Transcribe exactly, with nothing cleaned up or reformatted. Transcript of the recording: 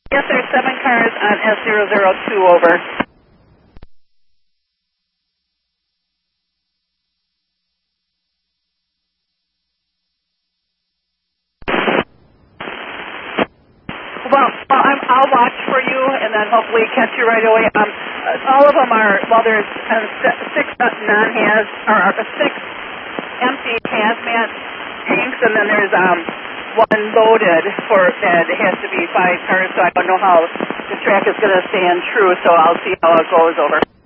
Yes, there's seven cars on S zero zero two, over. Well, well I'm, I'll watch for you and then hopefully catch you right away. Um, uh, all of them are, well, there's uh, six non-haz, or uh, six empty hazmat tanks, and then there's um, one loaded for that has to be five cars, so I don't know how the track is going to stand true, so I'll see how it goes, over.